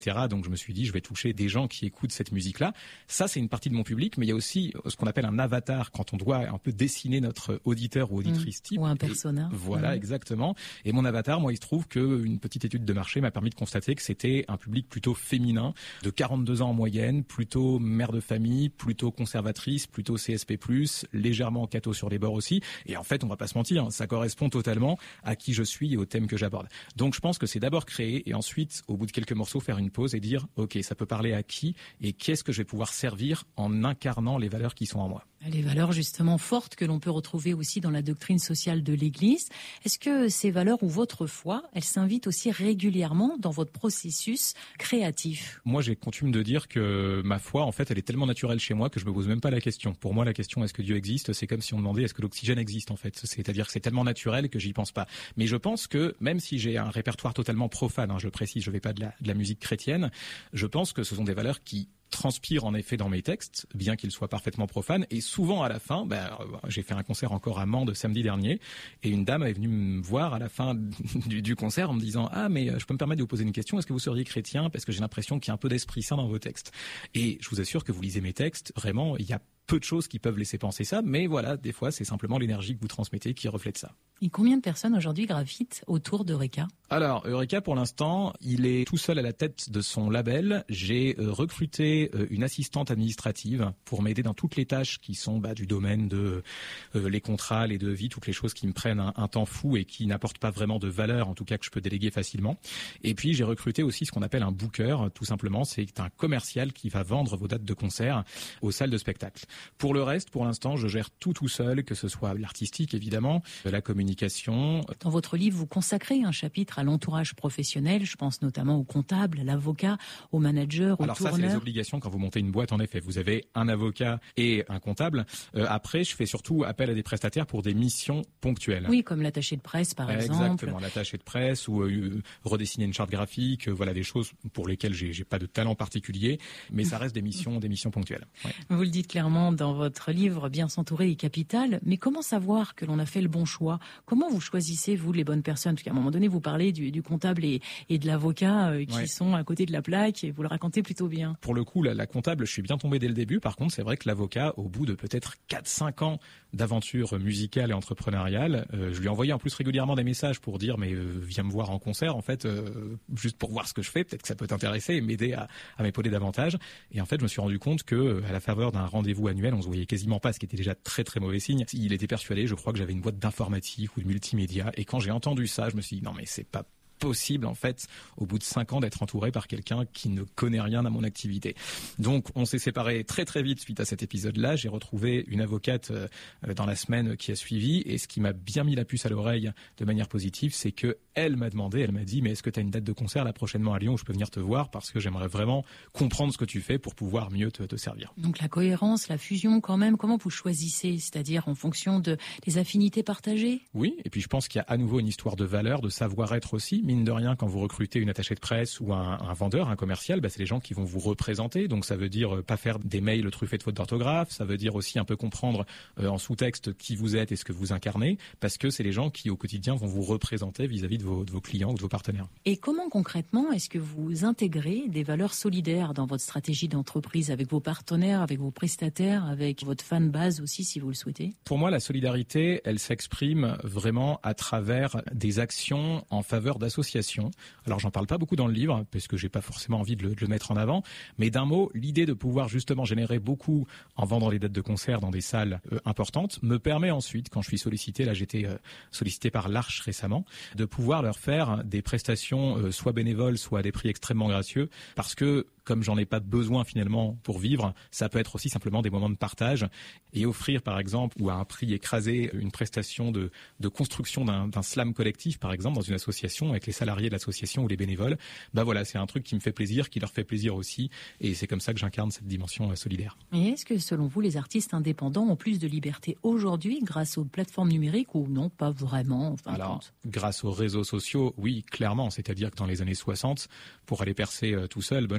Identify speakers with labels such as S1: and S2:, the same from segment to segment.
S1: Donc je me suis dit, je vais toucher des gens qui écoutent cette musique-là. Ça, c'est une partie de mon public, mais il y a aussi ce qu'on appelle un avatar, quand on doit un peu dessiner notre auditeur ou auditrice type.
S2: Ou un persona.
S1: Voilà, exactement. Et mon avatar, moi, il se trouve qu'une petite étude de marché m'a permis de constater que c'était un public plutôt féminin, de 42 ans en moyenne, plutôt mère de famille, plutôt conservatrice, plutôt CSP+, légèrement catho sur les bords aussi. Et en fait, on va pas se mentir, ça correspond totalement à qui je suis et au thème que j'aborde. Donc je pense que c'est d'abord créer et ensuite, au bout de quelques morceaux, faire une pause et dire ok, ça peut parler à qui et qu'est-ce que je vais pouvoir servir en incarnant les valeurs qui sont en moi.
S2: Les valeurs justement fortes que l'on peut retrouver aussi dans la doctrine sociale de l'Église. Est-ce que ces valeurs ou votre foi, elles s'invitent aussi régulièrement dans votre processus créatif?
S1: Moi, j'ai coutume de dire que ma foi, en fait, elle est tellement naturelle chez moi que je me pose même pas la question. Pour moi, la question est-ce que Dieu existe, c'est comme si on demandait est-ce que l'oxygène existe en fait. C'est-à-dire que c'est tellement naturel que j'y pense pas. Mais je pense que même si j'ai un répertoire totalement profane, je le précise, je vais pas de la musique chrétienne, je pense que ce sont des valeurs qui transpire en effet dans mes textes, bien qu'ils soient parfaitement profanes. Et souvent à la fin, j'ai fait un concert encore à Mende samedi dernier, et une dame est venue me voir à la fin du concert en me disant « Ah, mais je peux me permettre de vous poser une question, est-ce que vous seriez chrétien ? Parce que j'ai l'impression qu'il y a un peu d'Esprit Saint dans vos textes. » Et je vous assure que vous lisez mes textes, vraiment, il y a peu de choses qui peuvent laisser penser ça, mais voilà, des fois, c'est simplement l'énergie que vous transmettez qui reflète ça.
S2: Et combien de personnes aujourd'hui gravitent autour d'Eureka ?
S1: Alors, Eureka, pour l'instant, il est tout seul à la tête de son label. J'ai recruté une assistante administrative pour m'aider dans toutes les tâches qui sont du domaine de les contrats, les devis, toutes les choses qui me prennent un temps fou et qui n'apportent pas vraiment de valeur, en tout cas que je peux déléguer facilement. Et puis, j'ai recruté aussi ce qu'on appelle un booker, tout simplement. C'est un commercial qui va vendre vos dates de concert aux salles de spectacle. Pour le reste, pour l'instant, je gère tout seul, que ce soit l'artistique, évidemment, la communication.
S2: Dans votre livre, vous consacrez un chapitre à l'entourage professionnel. Je pense notamment aux comptables, à l'avocat, aux managers, aux tourneurs.
S1: Alors ça, c'est les obligations quand vous montez une boîte, en effet. Vous avez un avocat et un comptable. Après, je fais surtout appel à des prestataires pour des missions ponctuelles.
S2: Oui, comme l'attaché de presse, par exemple.
S1: Exactement, l'attaché de presse ou redessiner une charte graphique. Voilà des choses pour lesquelles j'ai pas de talent particulier, mais ça reste des missions ponctuelles. Ouais.
S2: Vous le dites clairement dans votre livre, bien s'entourer est capital. Mais comment savoir que l'on a fait le bon choix ? Comment vous choisissez, vous, les bonnes personnes ? Parce qu'à un moment donné, vous parlez du comptable et de l'avocat qui sont à côté de la plaque et vous le racontez plutôt bien.
S1: Pour le coup, la comptable, je suis bien tombé dès le début. Par contre, c'est vrai que l'avocat, au bout de peut-être 4-5 ans d'aventure musicale et entrepreneuriale, je lui envoyais en plus régulièrement des messages pour dire mais viens me voir en concert en fait, juste pour voir ce que je fais, peut-être que ça peut t'intéresser et m'aider à m'épauler davantage. Et en fait, je me suis rendu compte que à la faveur d'un rendez-vous annuel, on se voyait quasiment pas, ce qui était déjà très très mauvais signe. Il était persuadé, je crois, que j'avais une boîte d'informatique ou de multimédia. Et quand j'ai entendu ça, je me suis dit non mais c'est pas possible en fait au bout de 5 ans d'être entouré par quelqu'un qui ne connaît rien à mon activité. Donc on s'est séparés très très vite suite à cet épisode-là. J'ai retrouvé une avocate dans la semaine qui a suivi et ce qui m'a bien mis la puce à l'oreille de manière positive, c'est que elle m'a dit mais est-ce que tu as une date de concert là prochainement à Lyon où je peux venir te voir parce que j'aimerais vraiment comprendre ce que tu fais pour pouvoir mieux te servir.
S2: Donc la cohérence, la fusion quand même, comment vous choisissez, c'est-à-dire en fonction des affinités partagées ?
S1: Oui, et puis je pense qu'il y a à nouveau une histoire de valeur, de savoir-être aussi. Mine de rien, quand vous recrutez une attachée de presse ou un vendeur, un commercial, c'est les gens qui vont vous représenter. Donc ça veut dire pas faire des mails truffés de fautes d'orthographe. Ça veut dire aussi un peu comprendre en sous-texte qui vous êtes et ce que vous incarnez, parce que c'est les gens qui au quotidien vont vous représenter vis-à-vis de vos clients ou de vos partenaires.
S2: Et comment concrètement est-ce que vous intégrez des valeurs solidaires dans votre stratégie d'entreprise avec vos partenaires, avec vos prestataires, avec votre fan base aussi si vous le souhaitez ?
S1: Pour moi, la solidarité, elle s'exprime vraiment à travers des actions en faveur d'associations. Alors j'en parle pas beaucoup dans le livre parce que j'ai pas forcément envie de le mettre en avant, mais d'un mot, l'idée de pouvoir justement générer beaucoup en vendant des dates de concert dans des salles importantes me permet ensuite, quand je suis sollicité, là j'étais sollicité par l'Arche récemment, de pouvoir leur faire des prestations soit bénévoles, soit à des prix extrêmement gracieux, parce que comme j'en ai pas besoin finalement pour vivre, ça peut être aussi simplement des moments de partage et offrir par exemple ou à un prix écrasé une prestation de construction d'un slam collectif par exemple dans une association avec les salariés de l'association ou les bénévoles. Voilà, c'est un truc qui me fait plaisir, qui leur fait plaisir aussi et c'est comme ça que j'incarne cette dimension solidaire.
S2: Et est-ce que selon vous les artistes indépendants ont plus de liberté aujourd'hui grâce aux plateformes numériques ou non, pas vraiment ?
S1: Alors, grâce aux réseaux sociaux, oui, clairement, c'est-à-dire que dans les années 60, pour aller percer tout seul, bonne chance.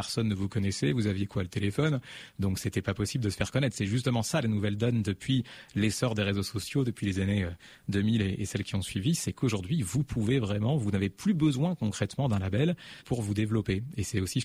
S1: personne ne vous connaissait, vous aviez quoi, le téléphone, donc c'était pas possible de se faire connaître. C'est justement ça la nouvelle donne depuis l'essor des réseaux sociaux, depuis les années 2000 et celles qui ont suivi, c'est qu'aujourd'hui vous n'avez plus besoin concrètement d'un label pour vous développer. Et c'est aussi